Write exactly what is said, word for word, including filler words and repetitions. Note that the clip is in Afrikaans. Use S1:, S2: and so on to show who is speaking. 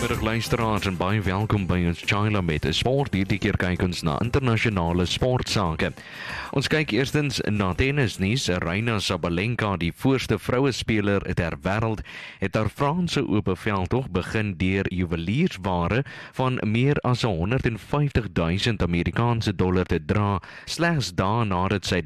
S1: Goeiemiddag luisteraars en baie welkom by ons China met 'n sport. Hierdie keer kyk ons na internasionale sportsake. Ons kyk eerstens na tennisnuus. Aryna Sabalenka, die voorste vroue speler ter wêreld, het haar Franse ope veldtog begin deur juweliersware van meer as honderd en vyftig duisend Amerikaanse dollar te dra, slegs dae nadat sy